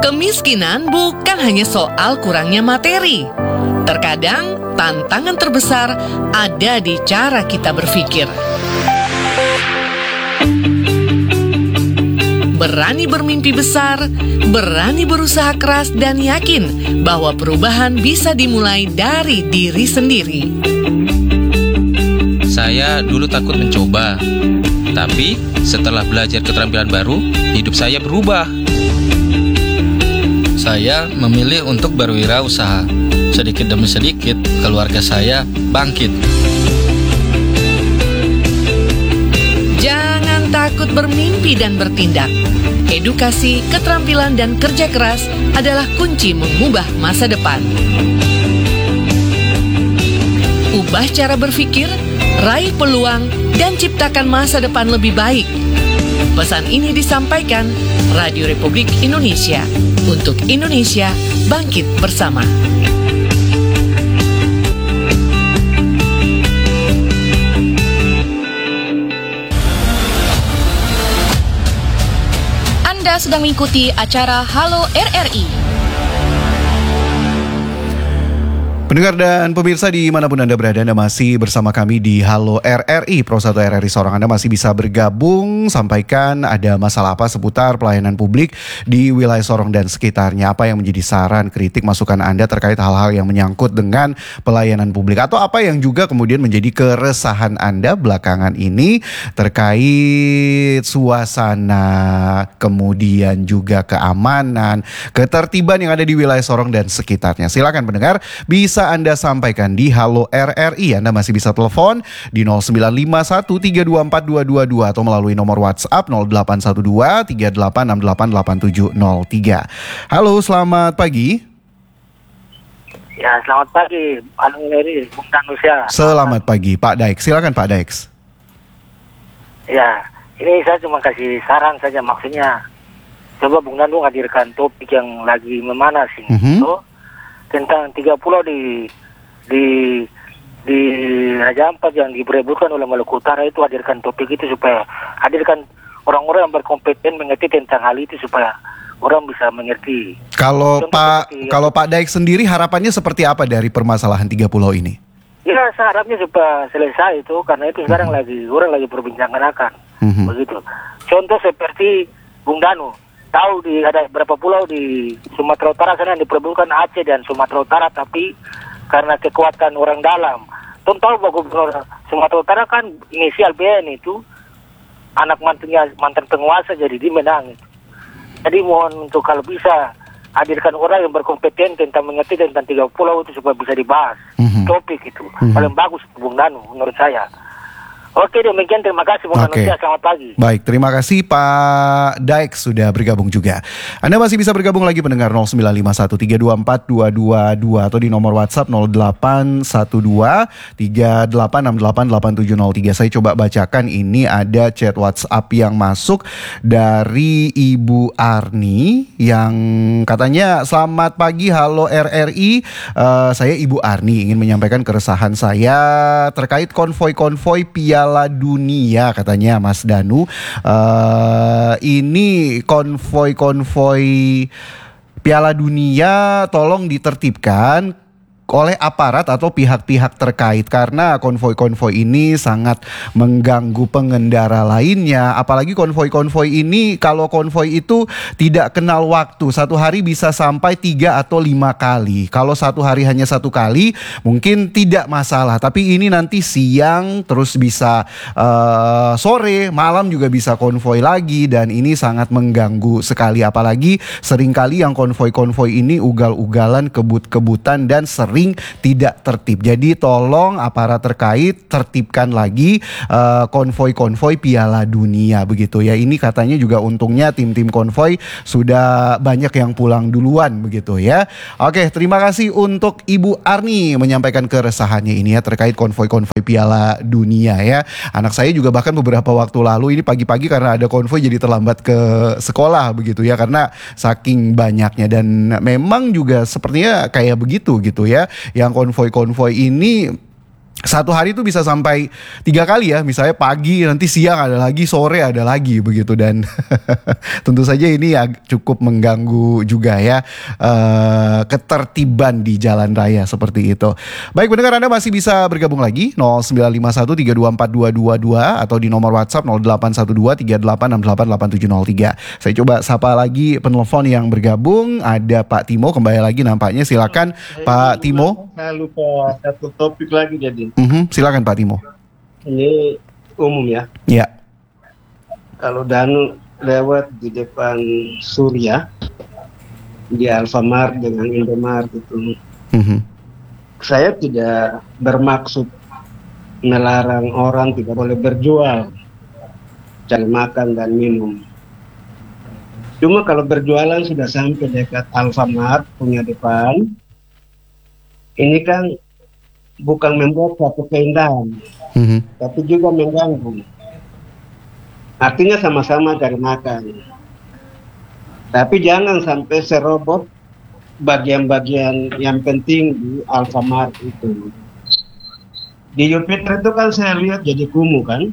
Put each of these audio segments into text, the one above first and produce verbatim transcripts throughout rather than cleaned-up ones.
Kemiskinan bukan hanya soal kurangnya materi. Terkadang tantangan terbesar ada di cara kita berpikir. Berani bermimpi besar, berani berusaha keras dan yakin bahwa perubahan bisa dimulai dari diri sendiri. Saya dulu takut mencoba, tapi setelah belajar keterampilan baru, hidup saya berubah. Saya memilih untuk berwirausaha. Sedikit demi sedikit, keluarga saya bangkit. Jangan takut bermimpi dan bertindak. Edukasi, keterampilan, dan kerja keras adalah kunci mengubah masa depan. Ubah cara berpikir, raih peluang, dan ciptakan masa depan lebih baik. Pesan ini disampaikan Radio Republik Indonesia untuk Indonesia Bangkit Bersama. Anda sedang mengikuti acara Halo R R I. Pendengar dan pemirsa dimanapun Anda berada, Anda masih bersama kami di Halo R R I, Pro satu R R I Sorong. Anda masih bisa bergabung, sampaikan ada masalah apa seputar pelayanan publik di wilayah Sorong dan sekitarnya. Apa yang menjadi saran, kritik, masukan Anda terkait hal-hal yang menyangkut dengan pelayanan publik. Atau apa yang juga kemudian menjadi keresahan Anda belakangan ini terkait suasana, kemudian juga keamanan, ketertiban yang ada di wilayah Sorong dan sekitarnya. Silakan pendengar, bisa Bisa Anda sampaikan di Halo R R I. Anda masih bisa telepon di nol sembilan lima satu tiga dua empat dua dua dua atau melalui nomor WhatsApp nol delapan satu dua tiga delapan enam delapan delapan tujuh nol tiga. Halo, selamat pagi. Ya, selamat pagi, Halo R R I, Bung Danusia. Selamat pagi, Pak Daix. Silakan Pak Daix. Ya, ini saya cuma kasih saran saja, maksudnya coba Bung Danu hadirkan topik yang lagi memanas ini. Mm-hmm. So, tentang tiga pulau di di di Raja Ampat yang diperebutkan oleh Maluku Utara, itu hadirkan topik itu supaya hadirkan orang-orang yang berkompeten mengerti tentang hal itu supaya orang bisa mengerti. Kalau Contoh Pak seperti, kalau Pak Daix sendiri harapannya seperti apa dari permasalahan tiga pulau ini? Ya, saya harapnya supaya selesai itu, karena itu sekarang mm-hmm. lagi orang lagi perbincangan akan mm-hmm. begitu. Contoh seperti Bung Danu tahu di ada berapa pulau di Sumatera Utara sana yang diperebutkan Aceh dan Sumatera Utara, tapi karena kekuatan orang dalam. Tuh tahu bahwa Gubernur Sumatera Utara kan inisial B N itu anak mantannya mantan penguasa, jadi dia menang itu. Jadi mohon untuk kalau bisa hadirkan orang yang berkompeten tentang mengerti tentang tiga pulau itu supaya bisa dibahas. Mm-hmm. Topik itu mm-hmm. paling bagus Bung Danu menurut saya. Oke, demikian, terima kasih Bung Oke. Danusia, selamat pagi. Baik, terima kasih Pak Daix sudah bergabung juga. Anda masih bisa bergabung lagi pendengar nol sembilan lima satu tiga dua empat dua dua dua atau di nomor WhatsApp nol delapan satu dua tiga delapan enam delapan delapan tujuh nol tiga. Saya coba bacakan, ini ada chat WhatsApp yang masuk dari Ibu Arni yang katanya, selamat pagi Halo R R I. Uh, saya Ibu Arni ingin menyampaikan keresahan saya terkait konvoi-konvoi Piala Dunia, katanya Mas Danu. Uh, ini konvoi-konvoi Piala Dunia tolong ditertibkan oleh aparat atau pihak-pihak terkait, karena konvoi-konvoi ini sangat mengganggu pengendara lainnya. Apalagi konvoi-konvoi ini, kalau konvoi itu tidak kenal waktu, satu hari bisa sampai tiga atau lima kali. Kalau satu hari hanya satu kali mungkin tidak masalah, tapi ini nanti siang terus bisa uh, sore, malam juga bisa konvoi lagi, dan ini sangat mengganggu sekali. Apalagi seringkali yang konvoi-konvoi ini ugal-ugalan, kebut-kebutan, dan sering tidak tertib. Jadi tolong aparat terkait tertibkan lagi uh, konvoi-konvoi Piala Dunia begitu ya. Ini katanya juga untungnya tim-tim konvoi sudah banyak yang pulang duluan begitu ya. Oke, terima kasih untuk Ibu Arni menyampaikan keresahannya ini ya terkait konvoi-konvoi Piala Dunia ya. Anak saya juga bahkan beberapa waktu lalu ini pagi-pagi karena ada konvoi jadi terlambat ke sekolah begitu ya, karena saking banyaknya. Dan memang juga sepertinya kayak begitu gitu ya. Yang konvoi-konvoi ini satu hari itu bisa sampai tiga kali ya, misalnya pagi, nanti siang ada lagi, sore ada lagi begitu. Dan tentu saja ini ya cukup mengganggu juga ya uh, ketertiban di jalan raya seperti itu. Baik pendengar, Anda masih bisa bergabung lagi nol sembilan lima satu tiga dua empat dua dua dua atau di nomor WhatsApp nol delapan satu dua tiga delapan enam delapan delapan tujuh nol tiga. Saya coba sapa lagi penelpon yang bergabung. Ada Pak Timo kembali lagi nampaknya, silakan Pak Timo. Saya lupa satu topik lagi jadi. Mm-hmm. Silakan Pak Timo. Ini umum ya. Ya. Kalau Danu lewat di depan Surya di Alfamart dengan Indomart itu, Mm-hmm. saya tidak bermaksud melarang orang tidak boleh berjual, cari makan dan minum. Cuma kalau berjualan sudah sampai dekat Alfamart punya depan, ini kan bukan membuat suatu keindahan, Mm-hmm. tapi juga mengganggu. Artinya sama-sama cari makan. Tapi jangan sampai serobot bagian-bagian yang penting di Alfamart itu. Di Jupiter itu kan saya lihat jadi kumuh kan.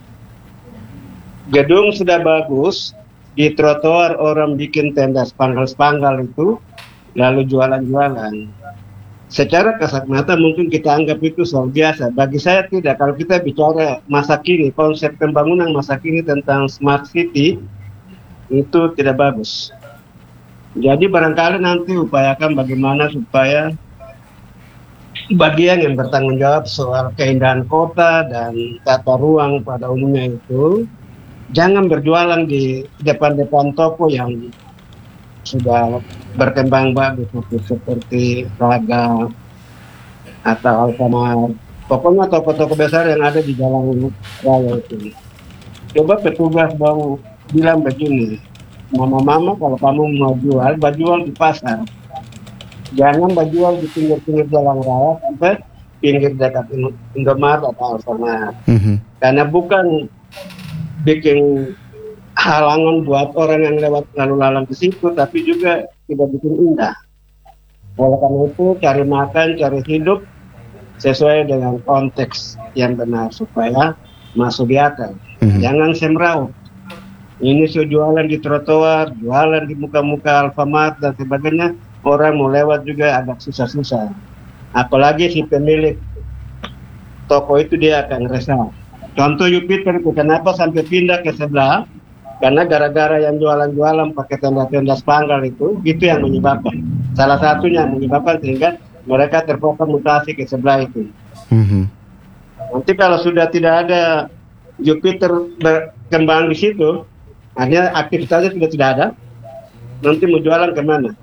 Gedung sudah bagus, di trotoar orang bikin tenda spanggal-spanggal itu, lalu jualan-jualan. Secara kasat mata mungkin kita anggap itu soal biasa. Bagi saya tidak. Kalau kita bicara masa kini, konsep pembangunan masa kini tentang smart city itu tidak bagus. Jadi barangkali nanti upayakan bagaimana supaya bagian yang bertanggung jawab soal keindahan kota dan tata ruang pada umumnya itu jangan berjualan di depan-depan toko yang sudah berkembang bagus seperti Raga atau Alfamart. Pokoknya toko-toko besar yang ada di jalan raya itu. Coba petugas bang bilang begini, mama-mama kalau kamu mau jual, jual di pasar. Jangan jual di pinggir-pinggir jalan raya sampai pinggir dekat Indomart atau Alfamart. Mm-hmm. Karena bukan bikin halangan buat orang yang lewat lalu lalang di situ, tapi juga tidak bikin indah. Oleh karena itu cari makan, cari hidup sesuai dengan konteks yang benar supaya masuk di akal. Mm-hmm. Jangan semrawut. Ini so jualan di trotoar, jualan di muka-muka Alfamart dan sebagainya, orang mau lewat juga agak susah-susah. Apalagi si pemilik toko itu dia akan resah. Contoh Jupiter itu kenapa sampai pindah ke sebelah? Karena gara-gara yang jualan-jualan pakai tenda-tenda spanggal itu, itu yang menyebabkan. Salah satunya yang menyebabkan sehingga mereka terpaksa mutasi ke sebelah itu. Mm-hmm. Nanti kalau sudah tidak ada Jupiter berkembang di situ, hanya aktivitasnya sudah tidak ada, nanti mau jualan kemana?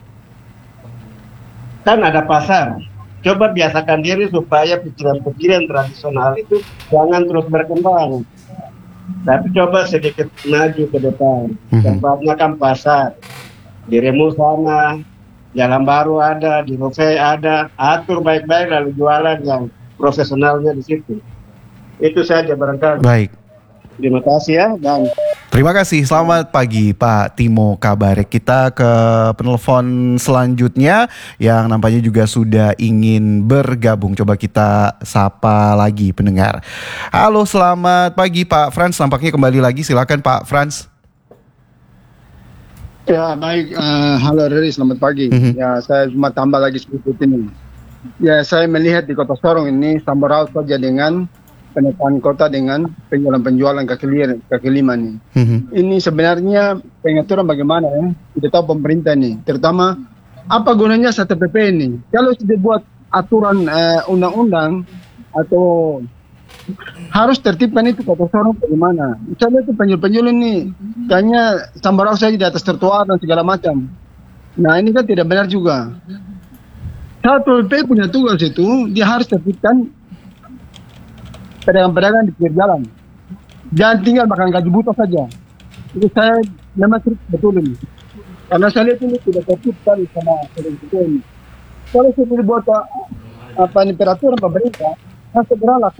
Kan ada pasar. Coba biasakan diri supaya pikiran-pikiran tradisional itu jangan terus berkembang. Tapi coba sedikit maju ke depan. Tempatnya kan pasar. Di Remu sana, Jalan Baru ada, di Rufai ada. Atur baik-baik lalu jualan yang profesionalnya di situ. Itu saja barangkali. Baik. Terima kasih ya. Dan Terima kasih, selamat pagi Pak Timo Kabarek. Kita ke penelpon selanjutnya yang nampaknya juga sudah ingin bergabung. Coba kita sapa lagi pendengar. Halo, selamat pagi Pak Frans, nampaknya kembali lagi. Silakan Pak Frans. Ya baik, uh, halo Riri, selamat pagi. Mm-hmm. Ya saya cuma tambah lagi sedikit ini. Ya saya melihat di Kota Sorong ini Sambarau saja dengan penataan kota dengan penjualan-penjualan kaki lima, kaki lima nih. Mm-hmm. Ini sebenarnya pengaturan bagaimana ya? Tidak tahu pemerintah nih, terutama apa gunanya satu P P ini? Kalau sudah buat aturan uh, undang-undang atau harus tertibkan itu Kota Sorong bagaimana? Misalnya itu penjual-penjual ini kayaknya Sambarau saja di atas trotoar dan segala macam. Nah ini kan tidak benar juga. Satu P P punya tugas itu, dia harus tertibkan pedagang-pedagang di pinggir jalan. Jangan tinggal makan gaji buta saja. Itu saya memang betul ini. Karena saya lihat ini tidak tertib sekali sama pedagang ini. Kalau saya dibuat apa ini peraturan pemerintah, saya segera lakukan.